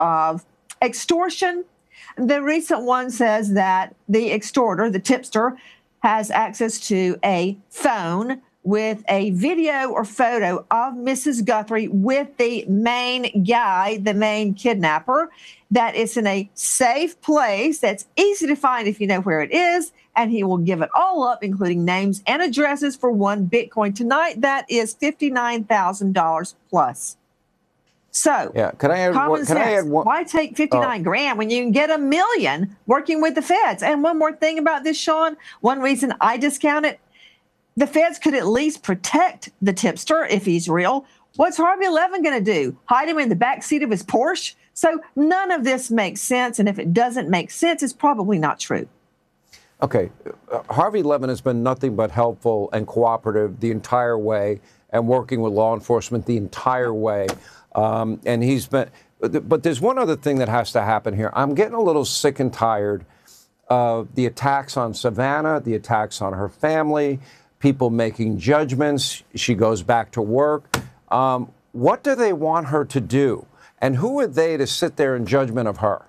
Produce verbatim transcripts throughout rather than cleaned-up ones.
of extortion. The recent one says that the extorter, the tipster, has access to a phone with a video or photo of Missus Guthrie with the main guy, the main kidnapper, that it's in a safe place that's easy to find if you know where it is, and he will give it all up, including names and addresses, for one Bitcoin tonight. That is fifty-nine thousand dollars plus. So, yeah, can I add common one, can sense. I add one? Why take fifty-nine oh. grand when you can get a million working with the feds? And one more thing about this, Sean, one reason I discount it, the feds could at least protect the tipster if he's real. What's Harvey Levin going to do? Hide him in the backseat of his Porsche? So none of this makes sense. And if it doesn't make sense, it's probably not true. Okay. Uh, Harvey Levin has been nothing but helpful and cooperative the entire way and working with law enforcement the entire way. Um, and he's been, but there's one other thing that has to happen here. I'm getting a little sick and tired of the attacks on Savannah, the attacks on her family, people making judgments. She goes back to work. Um, what do they want her to do? And who are they to sit there in judgment of her?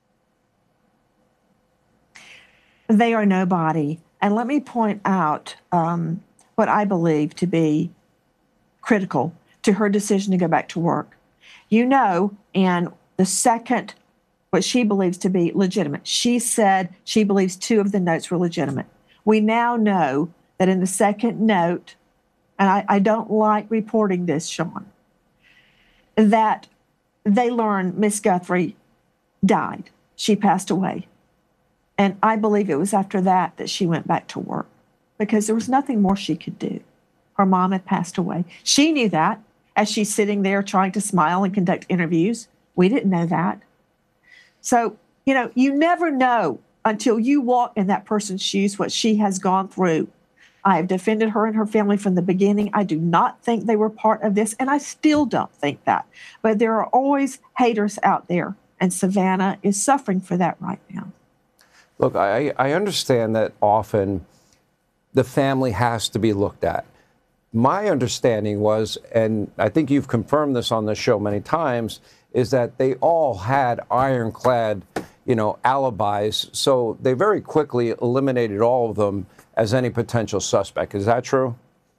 They are nobody. And let me point out um, what I believe to be critical to her decision to go back to work. You know, and the second, what she believes to be legitimate, she said she believes two of the notes were legitimate. We now know that in the second note, and I, I don't like reporting this, Sean, that they learned Miss Guthrie died. She passed away. And I believe it was after that that she went back to work because there was nothing more she could do. Her mom had passed away. She knew that as she's sitting there trying to smile and conduct interviews. We didn't know that. So, you know, you never know until you walk in that person's shoes what she has gone through. I have defended her and her family from the beginning. I do not think they were part of this, and I still don't think that. But there are always haters out there, and Savannah is suffering for that right now. Look, I, I understand that often the family has to be looked at. My understanding was, and I think you've confirmed this on the show many times, is that they all had ironclad, you know, alibis. So they very quickly eliminated all of them as any potential suspect. Is that true?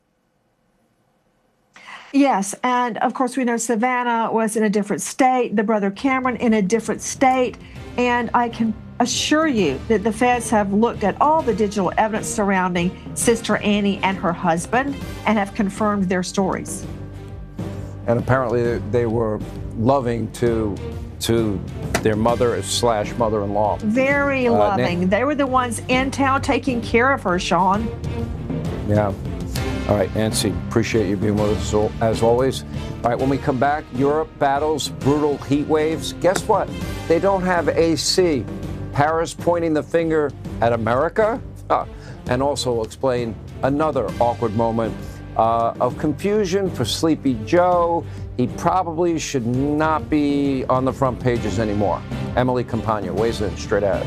Yes. And of course, we know Savannah was in a different state, the brother Cameron in a different state. And I can assure you that the feds have looked at all the digital evidence surrounding Sister Annie and her husband and have confirmed their stories. And apparently they were loving to to their mother slash mother-in-law. Very uh, loving. They were the ones in town taking care of her, Sean. Yeah. All right, Nancy, appreciate you being with us as always. All right, when we come back, Europe battles brutal heat waves. Guess what? They don't have A C. Paris pointing the finger at America. Uh, and also we'll explain another awkward moment uh, of confusion for Sleepy Joe. He probably should not be on the front pages anymore. Emily Campagna weighs in straight ahead.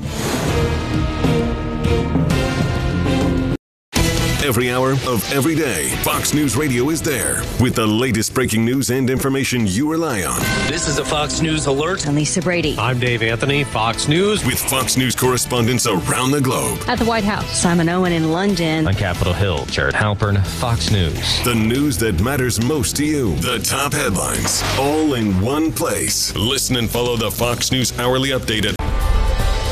Every hour of every day, Fox News Radio is there with the latest breaking news and information you rely on. This is a Fox News alert. I'm Lisa Brady. I'm Dave Anthony, Fox News. With Fox News correspondents around the globe. At the White House, Simon Owen in London. On Capitol Hill, Jared Halpern, Fox News. The news that matters most to you. The top headlines, all in one place. Listen and follow the Fox News Hourly Update at